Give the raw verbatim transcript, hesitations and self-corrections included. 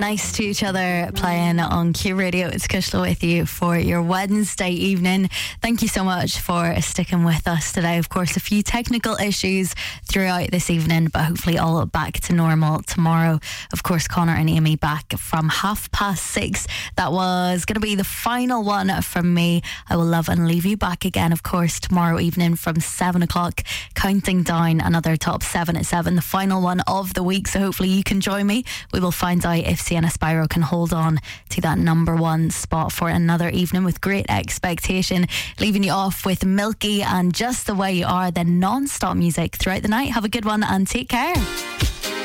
nice to each other, playing on Q Radio. It's Kushla with you for your Wednesday evening. Thank you so much for sticking with us today. Of course, a few technical issues throughout this evening, but hopefully all back to normal tomorrow. Of course, Connor and Amy back from half past six. That was going to be the final one from me. I will love and leave you back again, of course, tomorrow evening from seven o'clock, counting down another top seven at seven, the final one of the week. So hopefully you can join me. We will find out if Sienna Spyro can hold on to that number one spot for another evening with great expectation. Leaving you off with Milky and Just the Way You Are, then non-stop music throughout the night. Have a good one and take care.